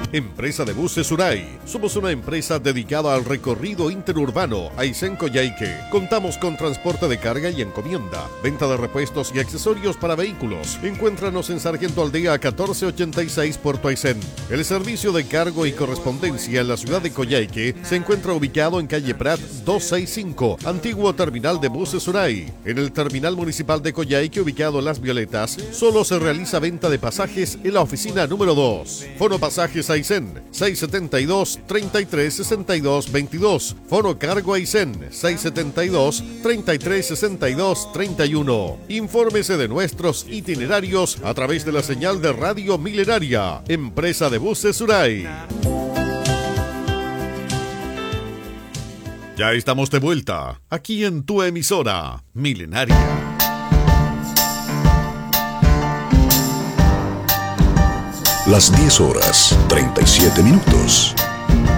Empresa de Buses Suray. Somos una empresa dedicada al recorrido interurbano Aysén-Coyhaique. Contamos con transporte de carga y encomienda, venta de repuestos y accesorios para vehículos. Encuéntranos en Sargento Aldea 1486, Puerto Aysén. El servicio de cargo y correspondencia en la ciudad de Coyhaique se encuentra ubicado en calle Prat 265, antiguo terminal de Buses Suray. En el terminal municipal de Coyhaique, ubicado en Las Violetas, solo se realiza venta de pasajes en la oficina número 2. Fono Pasajes Aysén 672 33 62 22. Fono Cargo Aysén 672 33 62 31. Infórmese de nuestros itinerarios a través de la señal de Radio Milenaria. Empresa de Buses Suray. Ya estamos de vuelta, aquí en tu emisora Milenaria. Las 10 horas, 37 minutos.